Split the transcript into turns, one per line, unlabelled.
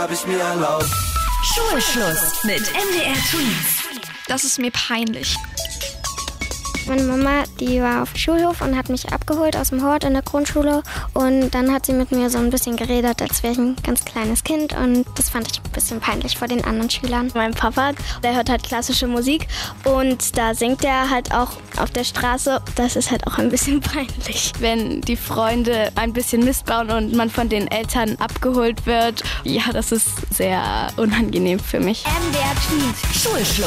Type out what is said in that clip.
hab ich mir erlaubt.
Schulschluss mit MDR Tweens.
Das ist mir peinlich.
Meine Mama, die war auf dem Schulhof und hat mich abgeholt aus dem Hort in der Grundschule. Und dann hat sie mit mir so ein bisschen geredet, als wäre ich ein ganz kleines Kind. Und das fand ich ein bisschen peinlich vor den anderen Schülern.
Mein Papa, der hört halt klassische Musik und da singt er halt auch auf der Straße. Das ist halt auch ein bisschen peinlich. Wenn die Freunde ein bisschen Mist bauen und man von den Eltern abgeholt wird, ja, das ist sehr unangenehm für mich.
MDR Tweens. Schulschluss.